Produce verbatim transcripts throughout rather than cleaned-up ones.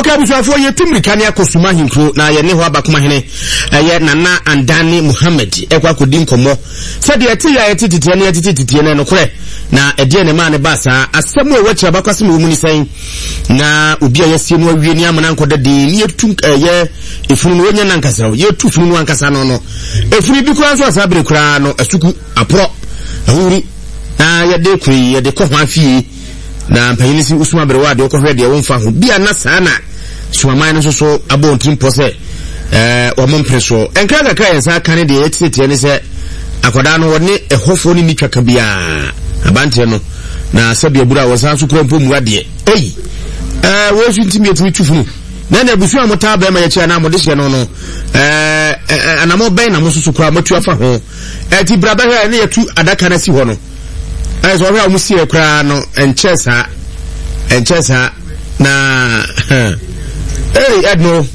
Okay, busuafo yetum rikani akosuma hinkro na ye ne ho abakoma hene eye Nana Andani Muhammad ekwa kodim komo sede eti ya eti titiye ne eti titiye ne no kore na ede ne ma ne basa asemu ewachi abakwase mu ni san na obi a yesie no awie ni amana nkoda de ni etu eye efunu no wonya nankasa ye tu funu no ankasa no no efunu bi kura so asabere kura no asuku apro ahuri na ye de kuri ye de ko hwan fie na mpanyini si usuma berewa de okohwe de wonfa ho bia na sana sumaman no so abo ntimpo se eh o mompreso enka kaka yensa kan de yetete ne se akoda no woni ehofo ni mitwaka bia abante no na sabia bura wosan so krampo muade ei eh wo swintimi etumi twufunu na na busu amota ba ma ye chia na amode hye no no eh anamo ben na mususu kra matu afa ho eti braba he ne yetu adaka na si ho no eh so we amusi e kra no enchesa enchesa na eh adno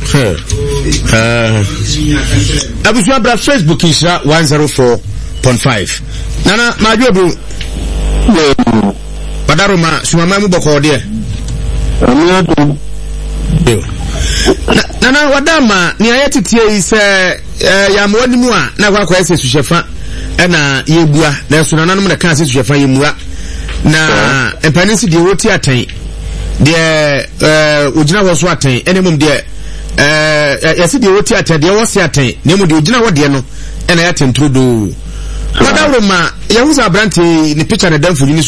eh abusu abra Facebook isra one oh four point five nana majobu padaroma sumama mu boko de amiado nana wadama ni ayetitie ise ya mwani mu a na kwa kwa ese suhyefa na yebua na so nananom na kan ese suhyefa yemua na empanisi de woti aten de eh ogina wo so aten enemum de eh yesi de woti aten de wo se aten nemu de ogina wo de no na ya tentrodo padaroma yahuza branti ni picture na danfo ni